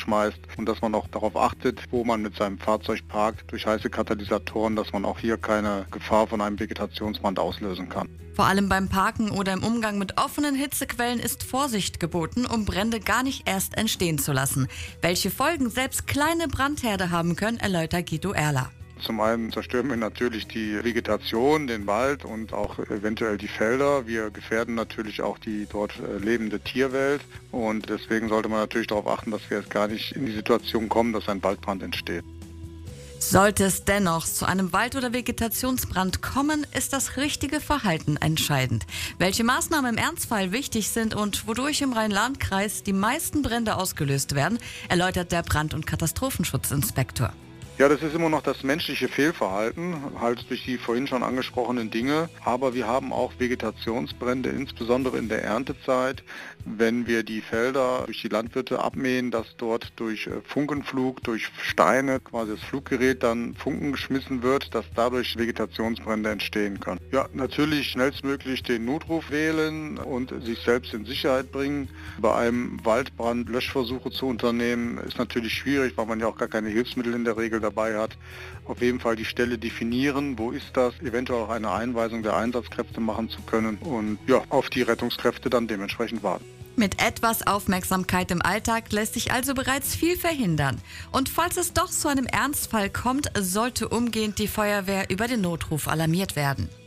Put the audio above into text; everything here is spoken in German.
schmeißt und dass man auch darauf achtet, wo man mit seinem Fahrzeug parkt, durch heiße Katalysatoren, dass man auch hier keine Gefahr von einem Vegetationsbrand auslösen kann. Vor allem beim Parken oder im Umgang mit offenen Hitzequellen ist Vorsicht geboten, um Brände gar nicht erst entstehen zu lassen. Welche Folgen selbst kleine Brandherde haben können, erläutert Guido Erler. Zum einen zerstören wir natürlich die Vegetation, den Wald und auch eventuell die Felder. Wir gefährden natürlich auch die dort lebende Tierwelt und deswegen sollte man natürlich darauf achten, dass wir jetzt gar nicht in die Situation kommen, dass ein Waldbrand entsteht. Sollte es dennoch zu einem Wald- oder Vegetationsbrand kommen, ist das richtige Verhalten entscheidend. Welche Maßnahmen im Ernstfall wichtig sind und wodurch im Rhein-Lahn-Kreis die meisten Brände ausgelöst werden, erläutert der Brand- und Katastrophenschutzinspektor. Ja, das ist immer noch das menschliche Fehlverhalten, halt durch die vorhin schon angesprochenen Dinge. Aber wir haben auch Vegetationsbrände, insbesondere in der Erntezeit, wenn wir die Felder durch die Landwirte abmähen, dass dort durch Funkenflug, durch Steine, quasi das Fluggerät dann Funken geschmissen wird, dass dadurch Vegetationsbrände entstehen können. Ja, natürlich schnellstmöglich den Notruf wählen und sich selbst in Sicherheit bringen. Bei einem Waldbrand Löschversuche zu unternehmen, ist natürlich schwierig, weil man ja auch gar keine Hilfsmittel in der Regel dabei hat. Auf jeden Fall die Stelle definieren, wo ist das, eventuell auch eine Einweisung der Einsatzkräfte machen zu können und ja, auf die Rettungskräfte dann dementsprechend warten. Mit etwas Aufmerksamkeit im Alltag lässt sich also bereits viel verhindern. Und falls es doch zu einem Ernstfall kommt, sollte umgehend die Feuerwehr über den Notruf alarmiert werden.